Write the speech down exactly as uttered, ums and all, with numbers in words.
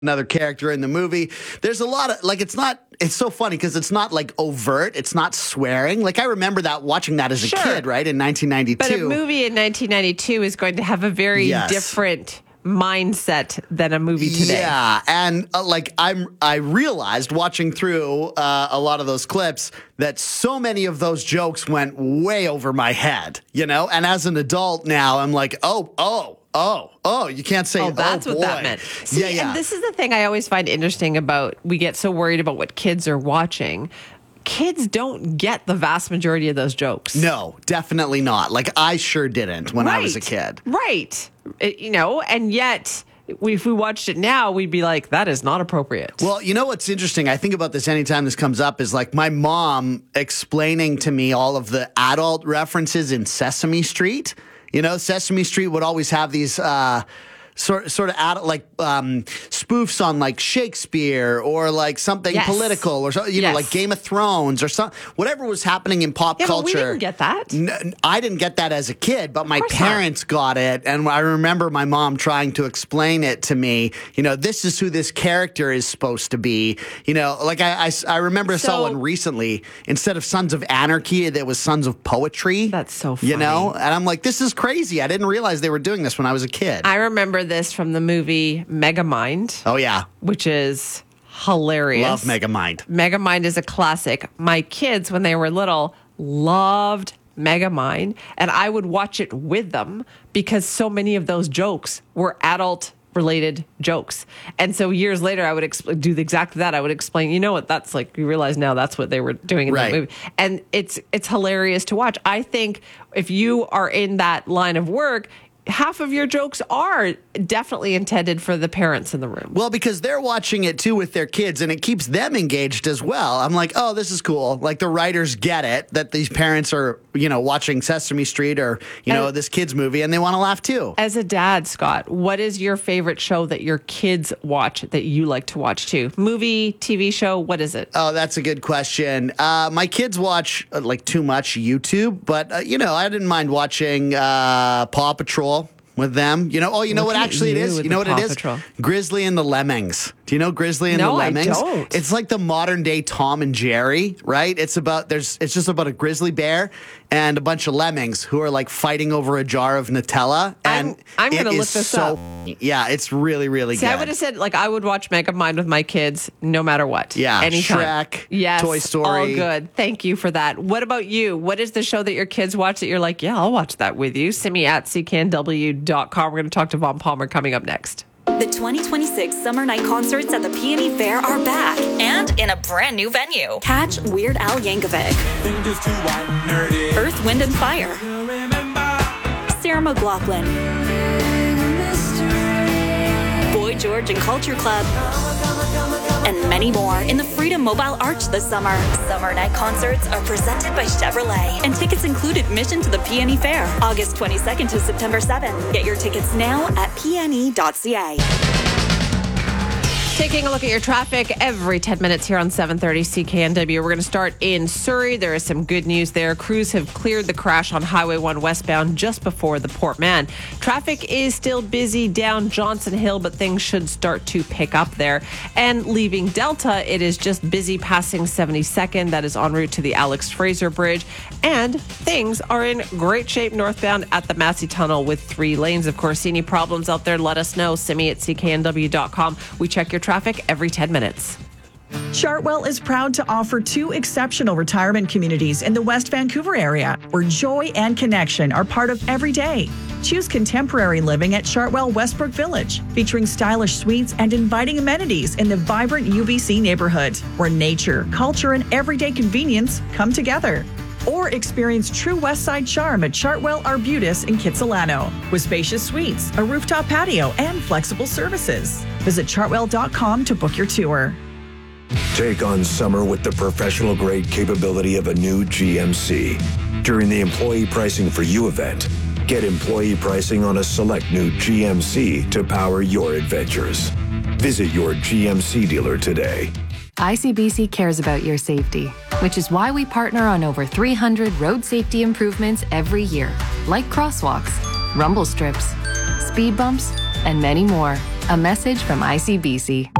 another character in the movie. There's a lot of, like, it's not, it's so funny because it's not like overt. It's not swearing. Like, I remember that, watching that as a Sure. kid, right, in nineteen ninety-two. But a movie in nineteen ninety-two is going to have a very Yes. different mindset than a movie today. Yeah, and uh, like I'm, I realized watching through uh, a lot of those clips that so many of those jokes went way over my head, you know. And as an adult now, I'm like, oh, oh, oh, oh, you can't say. Oh, that's oh, what boy. that meant. See, yeah, yeah. and this is the thing I always find interesting about. We get so worried about what kids are watching. Kids don't get the vast majority of those jokes. No, definitely not. Like, I sure didn't when I was a kid. Right. It- you know, and yet, we, if we watched it now, we'd be like, that is not appropriate. Well, you know what's interesting? I think about this anytime this comes up is like my mom explaining to me all of the adult references in Sesame Street. You know, Sesame Street would always have these uh, sort sort of adult, like um, spoofs on like Shakespeare or like something Yes. political or so, you know, Yes. like Game of Thrones or some whatever was happening in pop Yeah, but culture. we didn't get that. N- I didn't get that as a kid, but my course not. parents got it. And I remember my mom trying to explain it to me. You know, this is who this character is supposed to be. You know, like I, I, I remember I saw So- one recently. Instead of Sons of Anarchy, it was Sons of Poetry. That's so You know? funny. And I'm like, this is crazy. I didn't realize they were doing this when I was a kid. I remember this from the movie Megamind, oh, yeah. which is hilarious. Love Megamind. Megamind is a classic. My kids, when they were little, loved Megamind, and I would watch it with them because so many of those jokes were adult related jokes. And so years later, I would expl- do exactly that. I would explain, you know what, that's like, you realize now that's what they were doing in Right. the movie. And it's it's hilarious to watch. I think if you are in that line of work, half of your jokes are definitely intended for the parents in the room. Well, because they're watching it too with their kids and it keeps them engaged as well. I'm like, oh, this is cool. Like the writers get it that these parents are, you know, watching Sesame Street or, you know, And- this kid's movie and they want to laugh too. As a dad, Scott, what is your favorite show that your kids watch that you like to watch too? Movie, T V show, what is it? Oh, that's a good question. Uh, my kids watch uh, like too much YouTube, but, uh, you know, I didn't mind watching uh, Paw Patrol with them. You know, oh, you know Look what at actually it you is? with You know the what it Paw is? Patrol. Grizzly and the Lemmings. Do you know Grizzly and No, the I Lemmings? don't. It's like the modern day Tom and Jerry, right? It's about there's it's just about a grizzly bear and a bunch of lemmings who are like fighting over a jar of Nutella. And I'm- I'm it gonna is look this so, up. Yeah, it's really, really See, good. I would have said, like, I would watch Megamind with my kids no matter what. Yeah, Anytime. Shrek, Yes. Toy Story. All good. Thank you for that. What about you? What is the show that your kids watch that you're like, yeah, I'll watch that with you? Send me at c k n w dot com. We're going to talk to Vaughn Palmer coming up next. The twenty twenty-six Summer Night Concerts at the Peony Fair are back and in a brand new venue. Catch Weird Al Yankovic, Earth, Wind and Fire, Sarah McLachlan, Boy George and Culture Club, and many more in the Freedom Mobile Arch this summer. Summer Night Concerts are presented by Chevrolet, and tickets include admission to the Peony Fair, August twenty-second to September seventh. Get your tickets now at p n e dot c a. Taking a look at your traffic every ten minutes here on seven thirty C K N W. We're going to start in Surrey. There is some good news there. Crews have cleared the crash on Highway one westbound just before the Port Mann. Traffic is still busy down Johnson Hill, but things should start to pick up there. And leaving Delta, it is just busy passing seventy-second. That is en route to the Alex Fraser Bridge. And things are in great shape northbound at the Massey Tunnel with three lanes. Of course, any problems out there, let us know. Simi at c k n w dot com. We check your traffic every ten minutes. Chartwell is proud to offer two exceptional retirement communities in the West Vancouver area where joy and connection are part of every day. Choose contemporary living at Chartwell Westbrook Village, featuring stylish suites and inviting amenities in the vibrant U B C neighborhood where nature, culture, and everyday convenience come together. Or experience true West Side charm at Chartwell Arbutus in Kitsilano with spacious suites, a rooftop patio, and flexible services. Visit chartwell dot com to book your tour. Take on summer with the professional-grade capability of a new G M C. During the Employee Pricing for You event, get employee pricing on a select new G M C to power your adventures. Visit your G M C dealer today. I C B C cares about your safety, which is why we partner on over three hundred road safety improvements every year, like crosswalks, rumble strips, speed bumps, and many more. A message from I C B C.